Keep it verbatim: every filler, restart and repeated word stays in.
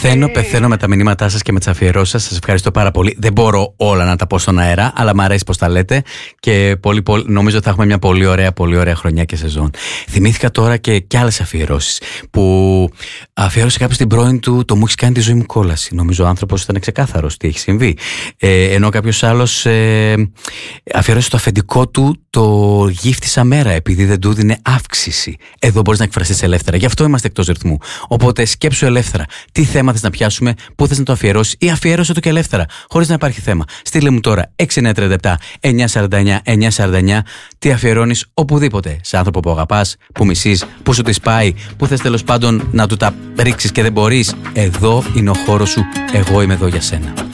Πεθαίνω, πεθαίνω με τα μηνύματά σας και με τις αφιερώσεις σας. Σας ευχαριστώ πάρα πολύ. Δεν μπορώ όλα να τα πω στον αέρα, αλλά μου αρέσει πως τα λέτε και πολύ, πολύ, νομίζω ότι θα έχουμε μια πολύ ωραία, πολύ ωραία χρονιά και σεζόν. Θυμήθηκα τώρα και, και άλλες αφιερώσεις που αφιέρωσε κάποιος την πρώην του, το μου έχεις κάνει τη ζωή μου κόλαση. Νομίζω ο άνθρωπος ήταν ξεκάθαρος τι έχει συμβεί. Ε, ενώ κάποιος άλλος ε, αφιέρωσε το αφεντικό του το γύφτισα μέρα επειδή δεν του δίνει αύξηση. Εδώ μπορείς να εκφραστείς ελεύθερα. Γι' αυτό είμαστε εκτός ρυθμού. Οπότε σκέψου ελεύθερα. Τι θέμα θες να πιάσουμε, πού θες να το αφιερώσεις ή αφιέρωσε το και ελεύθερα, χωρίς να υπάρχει θέμα. Στείλε μου τώρα έξι εννιά τρία επτά εννιά σαράντα εννιά εννιά σαράντα εννιά τι αφιερώνεις οπουδήποτε. Σε άνθρωπο που αγαπάς, που μισείς, που σου τη πάει, που θες τέλος πάντων να του τα ρίξεις και δεν μπορείς. Εδώ είναι ο χώρος σου. Εγώ είμαι εδώ για σένα.